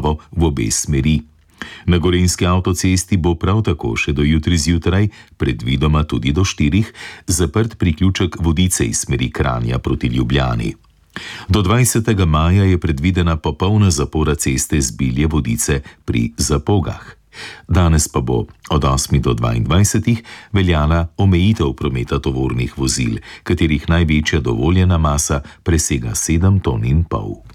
povezavo v obe smeri. Na gorenjski avtocesti bo prav tako še do jutri zjutraj, predvidoma tudi do 4, zaprt priključek Vodice iz smeri Kranja proti Ljubljani. Do 20. maja je predvidena popolna zapora ceste Zbilje-Vodice pri Zapogah. Danes pa bo od 8. do 22. veljala omejitev prometa tovornih vozil, katerih največja dovoljena masa presega 7,5 ton.